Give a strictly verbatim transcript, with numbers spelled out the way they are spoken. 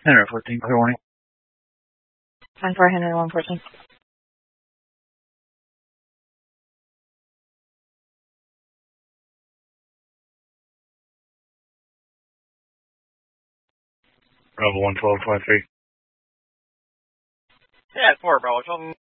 Henry fourteen, clear warning. nine four Henry one fourteen. Bravo one twelve twenty-three. Yeah, four, Bravo twelve.